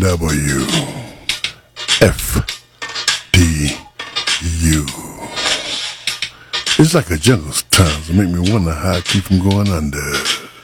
W F D U. It's like a jungle sometimes. It make me wonder how I keep from going under.